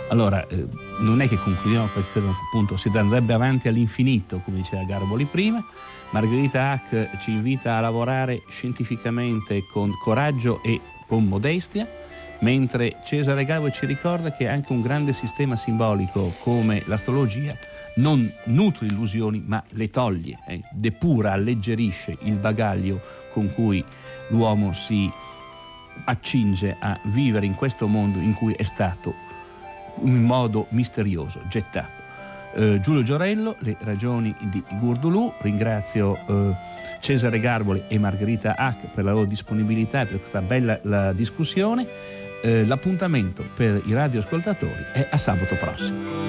Allora, non è che concludiamo perché appunto si andrebbe avanti all'infinito, come diceva Garboli prima. Margherita Hack ci invita a lavorare scientificamente con coraggio e con modestia, mentre Cesare Garboli ci ricorda che anche un grande sistema simbolico come l'astrologia non nutre illusioni ma le toglie, depura, alleggerisce il bagaglio con cui l'uomo si accinge a vivere in questo mondo in cui è stato in modo misterioso gettato. Giulio Giorello, Le ragioni di Gurdulù. Ringrazio Cesare Garboli e Margherita Hack per la loro disponibilità e per questa bella discussione. L'appuntamento per i radioascoltatori è a sabato prossimo.